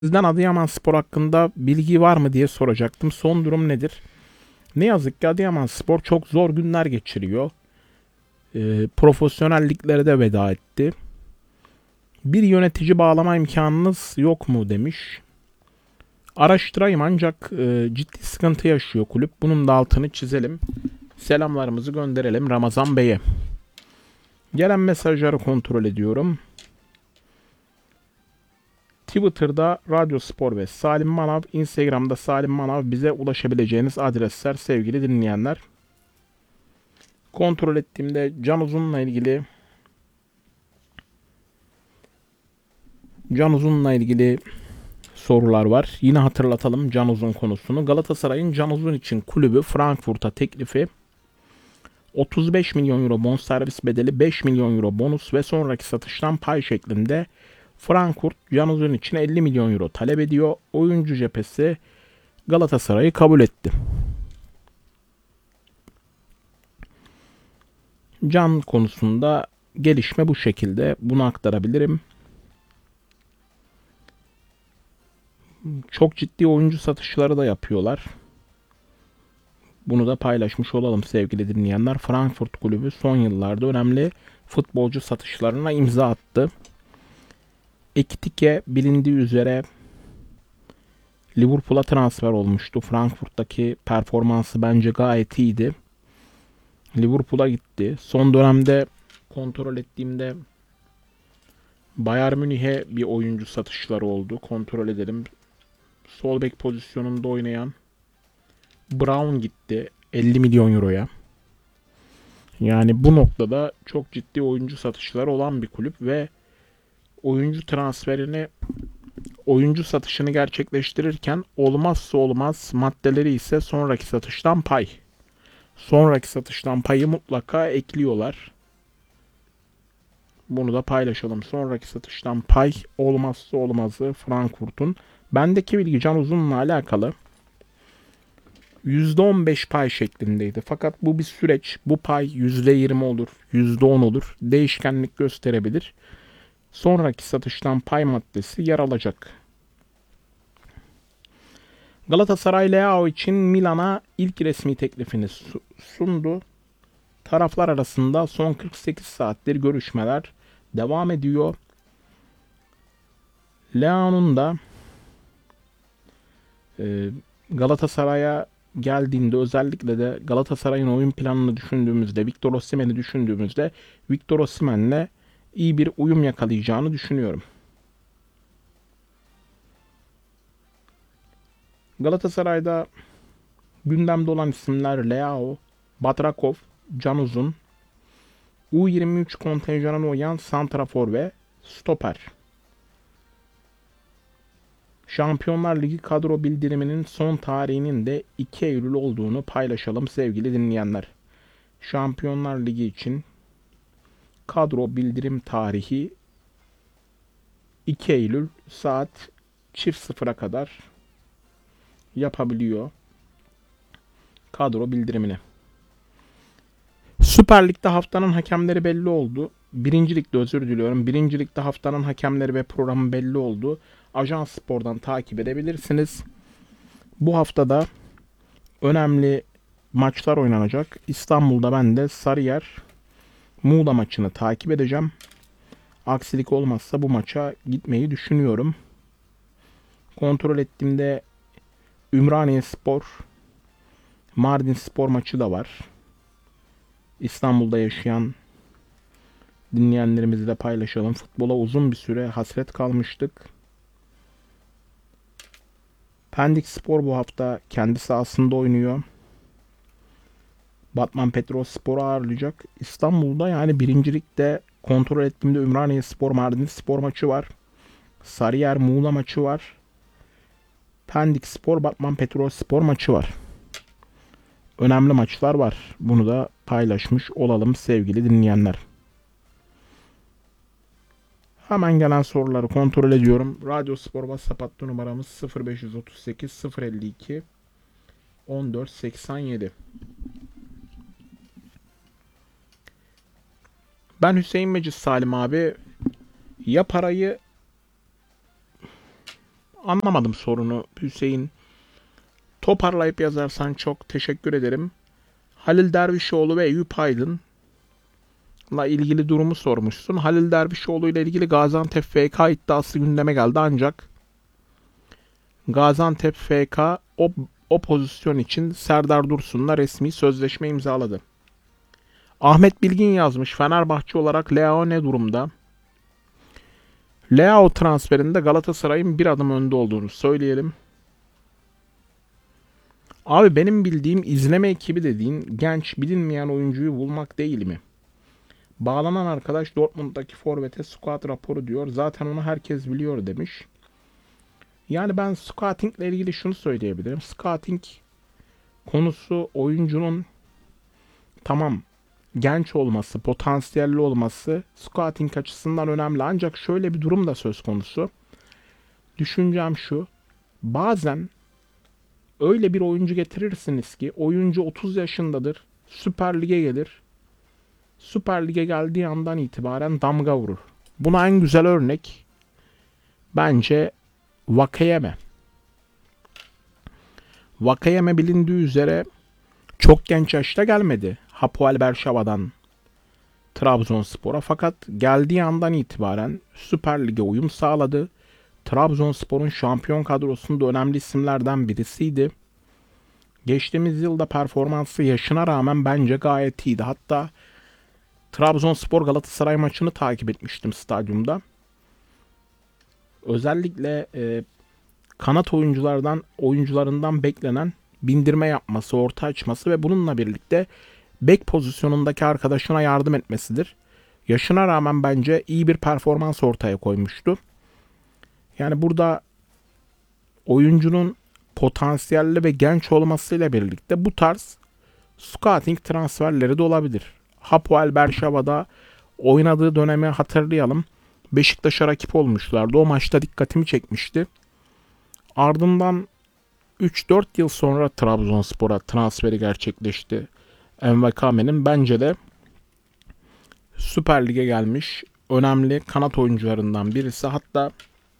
Sizden Adıyamanspor hakkında bilgi var mı diye soracaktım. Son durum nedir? Ne yazık ki Adıyamanspor çok zor günler geçiriyor. Profesyonel liglere de veda etti. Bir yönetici bağlama imkanınız yok mu demiş. Araştırayım ancak ciddi sıkıntı yaşıyor kulüp. Bunun da altını çizelim. Selamlarımızı gönderelim Ramazan Bey'e. Gelen mesajları kontrol ediyorum. Twitter'da Radyo Spor ve Salim Manav, Instagram'da Salim Manav bize ulaşabileceğiniz adresler sevgili dinleyenler. Kontrol ettiğimde Can Uzun'la ilgili sorular var. Yine hatırlatalım Can Uzun konusunu. Galatasaray'ın Can Uzun için kulübü Frankfurt'a teklifi 35 milyon euro bonservis bedeli, 5 milyon euro bonus ve sonraki satıştan pay şeklinde. Frankfurt Can Uzun için 50 milyon euro talep ediyor. Oyuncu cephesi Galatasaray'ı kabul etti. Can konusunda gelişme bu şekilde. Bunu aktarabilirim. Çok ciddi oyuncu satışları da yapıyorlar. Bunu da paylaşmış olalım sevgili dinleyenler. Frankfurt kulübü son yıllarda önemli futbolcu satışlarına imza attı. Ekitike bilindiği üzere Liverpool'a transfer olmuştu. Frankfurt'taki performansı bence gayet iyiydi. Liverpool'a gitti. Son dönemde kontrol ettiğimde Bayern Münih'e bir oyuncu satışları oldu. Kontrol edelim. Sol bek pozisyonunda oynayan Brown gitti 50 milyon euroya. Yani bu noktada çok ciddi oyuncu satışları olan bir kulüp ve oyuncu satışını gerçekleştirirken olmazsa olmaz maddeleri ise sonraki satıştan pay. Sonraki satıştan payı mutlaka ekliyorlar. Bunu da paylaşalım. Sonraki satıştan pay olmazsa olmazı Frankfurt'un. Bendeki bilgi Can Uzun'la alakalı. %15 pay şeklindeydi. Fakat bu bir süreç. Bu pay %20 olur, %10 olur. Değişkenlik gösterebilir. Sonraki satıştan pay maddesi yer alacak. Galatasaray Leao için Milan'a ilk resmi teklifini sundu. Taraflar arasında son 48 saattir görüşmeler devam ediyor. Leao'nun da Galatasaray'a geldiğinde, özellikle de Galatasaray'ın oyun planını düşündüğümüzde, Victor Osimhen'i düşündüğümüzde Victor Osimhen'le iyi bir uyum yakalayacağını düşünüyorum. Galatasaray'da gündemde olan isimler Leao, Batrakov, Can Uzun, U23 kontenjanına uyan santrafor ve stoper. Şampiyonlar Ligi kadro bildiriminin son tarihinin de 2 Eylül olduğunu paylaşalım sevgili dinleyenler. Şampiyonlar Ligi için kadro bildirim tarihi 2 Eylül saat 00'a kadar yapabiliyor kadro bildirimini. Süper Lig'de haftanın hakemleri belli oldu. Birinci Lig'de özür diliyorum. Birinci Lig'de haftanın hakemleri ve programı belli oldu. Ajans Spor'dan takip edebilirsiniz. Bu haftada önemli maçlar oynanacak. İstanbul'da ben de Sarıyer Muğla maçını takip edeceğim. Aksilik olmazsa bu maça gitmeyi düşünüyorum. Kontrol ettiğimde Ümraniye Spor, Mardin Spor maçı da var. İstanbul'da yaşayan dinleyenlerimizle paylaşalım. Futbola uzun bir süre hasret kalmıştık. Pendik Spor bu hafta kendi sahasında oynuyor. Batman Petrolspor'u ağırlayacak. İstanbul'da yani birincilikte kontrol ettiğimde Ümraniye Spor, Mardin Spor maçı var. Sarıyer Muğla maçı var. Pendik Spor, Batman Petrolspor maçı var. Önemli maçlar var. Bunu da paylaşmış olalım sevgili dinleyenler. Hemen gelen soruları kontrol ediyorum. Radyo Spor WhatsApp hattı numaramız 0538 052 1487. Ben Hüseyin Meciz Salim abi. Ya parayı Anlamadım sorunu Hüseyin. Toparlayıp yazarsan çok teşekkür ederim. Halil Dervişoğlu ve Eyüp Aydın'la ilgili durumu sormuşsun. Halil Dervişoğlu ile ilgili Gaziantep FK iddiası gündeme geldi ancak Gaziantep FK o pozisyon için Serdar Dursun'la resmi sözleşme imzaladı. Ahmet Bilgin yazmış. Fenerbahçe olarak Leao ne durumda? Leao transferinde Galatasaray'ın bir adım önde olduğunu söyleyelim. Abi benim bildiğim izleme ekibi dediğin genç bilinmeyen oyuncuyu bulmak değil mi? Bağlanan arkadaş Dortmund'daki forvete scout raporu diyor. Zaten onu herkes biliyor demiş. Yani ben scouting ile ilgili şunu söyleyebilirim. Scouting konusu oyuncunun tamam genç olması, potansiyelli olması scouting açısından önemli. Ancak şöyle bir durum da söz konusu. Düşüncem şu. Bazen öyle bir oyuncu getirirsiniz ki oyuncu 30 yaşındadır. Süper Lig'e gelir. Süper Lig'e geldiği andan itibaren damga vurur. Buna en güzel örnek bence Vakayeme. Vakayeme bilindiği üzere çok genç yaşta gelmedi. Hapoel Berşava'dan Trabzonspor'a, fakat geldiği andan itibaren Süper Lig'e uyum sağladı. Trabzonspor'un şampiyon kadrosunda önemli isimlerden birisiydi. Geçtiğimiz yılda performansı yaşına rağmen bence gayet iyiydi. Hatta Trabzonspor Galatasaray maçını takip etmiştim stadyumda. Özellikle kanat oyuncularından beklenen bindirme yapması, orta açması ve bununla birlikte bek pozisyonundaki arkadaşına yardım etmesidir. Yaşına rağmen bence iyi bir performans ortaya koymuştu. Yani burada oyuncunun potansiyelli ve genç olmasıyla birlikte bu tarz scouting transferleri de olabilir. Hapoel Berşava'da oynadığı dönemi hatırlayalım. Beşiktaş'a rakip olmuşlardı. O maçta dikkatimi çekmişti. Ardından 3-4 yıl sonra Trabzonspor'a transferi gerçekleşti. Envakame'nin bence de Süper Lig'e gelmiş önemli kanat oyuncularından birisi. Hatta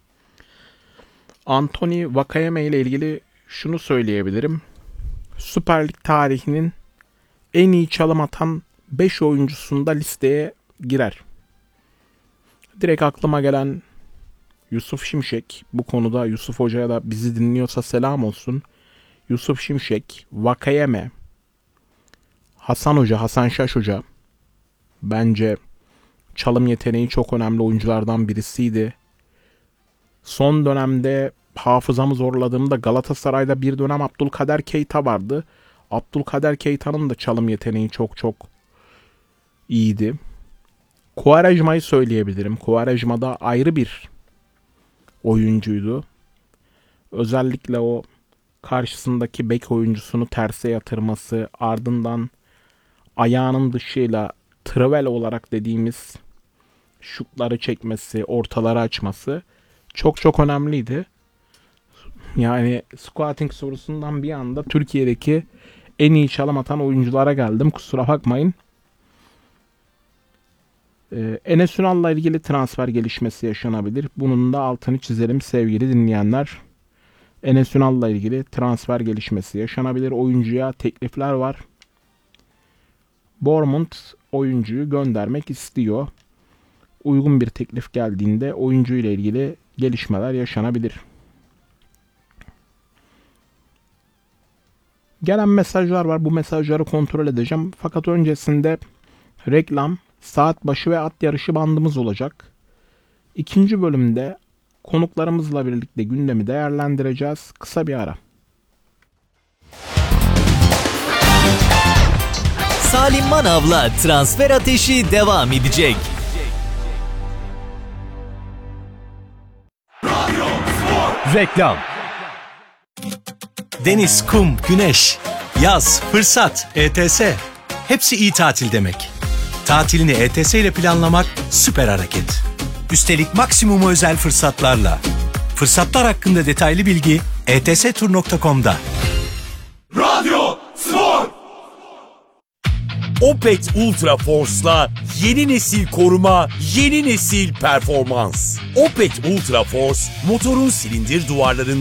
Anthony Vakayeme ile ilgili şunu söyleyebilirim. Süper Lig tarihinin en iyi çalım atan 5 oyuncusunda listeye girer. Direkt aklıma gelen Yusuf Şimşek. Bu konuda Yusuf Hoca'ya da bizi dinliyorsa selam olsun. Yusuf Şimşek, Vakayeme, Hasan Hoca, Hasan Şaş Hoca. Bence çalım yeteneği çok önemli oyunculardan birisiydi. Son dönemde hafızamı zorladığımda Galatasaray'da bir dönem Abdülkader Keita vardı. Abdülkader Keita'nın da çalım yeteneği çok iyiydi. Quaresma'yı söyleyebilirim. Quaresma da ayrı bir oyuncuydu. Özellikle o karşısındaki bek oyuncusunu terse yatırması, ardından ayağının dışıyla travel olarak dediğimiz şutları çekmesi, ortaları açması çok önemliydi. Yani scouting sorusundan bir anda Türkiye'deki en iyi çalım atan oyunculara geldim. Kusura bakmayın. Enes Ünal'la ilgili transfer gelişmesi yaşanabilir. Bunun da altını çizelim sevgili dinleyenler. Enes Ünal'la ilgili transfer gelişmesi yaşanabilir. Oyuncuya teklifler var. Bournemouth oyuncuyu göndermek istiyor. Uygun bir teklif geldiğinde oyuncuyla ilgili gelişmeler yaşanabilir. Gelen mesajlar var. Bu mesajları kontrol edeceğim. Fakat öncesinde reklam, saat başı ve at yarışı bandımız olacak. İkinci bölümde konuklarımızla birlikte gündemi değerlendireceğiz. Kısa bir ara. Salim Manav'la transfer ateşi devam edecek. Reklam. Deniz, kum, güneş, yaz, fırsat, ETS. Hepsi iyi tatil demek. Tatilini ETS ile planlamak süper hareket. Üstelik maksimum özel fırsatlarla. Fırsatlar hakkında detaylı bilgi etstur.com'da. Radyo Spor. Opet Ultra Force'la yeni nesil koruma, yeni nesil performans. Opet Ultra Force, motorun silindir duvarlarında